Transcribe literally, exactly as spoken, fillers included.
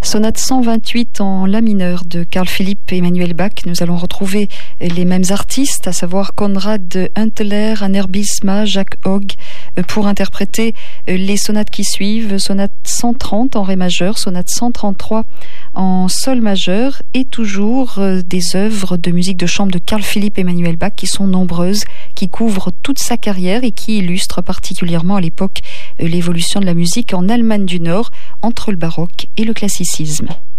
Sonate cent vingt-huit en la mineur de Carl Philipp Emanuel Bach. Nous allons retrouver les mêmes artistes, à savoir Konrad Hunteler, Anner Bijlsma, Jacques Hogg, pour interpréter les sonates qui suivent. Sonate cent trente en ré majeur, sonate cent trente-trois en sol majeur, et toujours des œuvres de musique de chambre de Carl Philipp Emanuel Bach qui sont nombreuses, qui couvrent toute sa carrière et qui illustrent particulièrement à l'époque l'évolution de la musique en Allemagne du Nord entre le baroque et le classicisme.